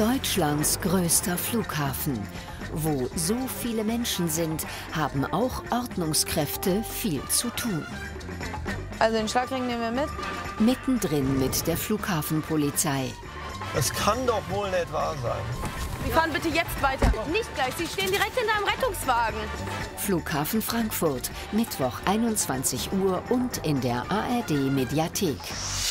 Deutschlands größter Flughafen. Wo so viele Menschen sind, haben auch Ordnungskräfte viel zu tun. Also den Schlagring nehmen wir mit. Mittendrin mit der Flughafenpolizei. Das kann doch wohl nicht wahr sein. Wir fahren bitte jetzt weiter. Nicht gleich, Sie stehen direkt hinter einem Rettungswagen. Flughafen Frankfurt, Mittwoch 21 Uhr und in der ARD Mediathek.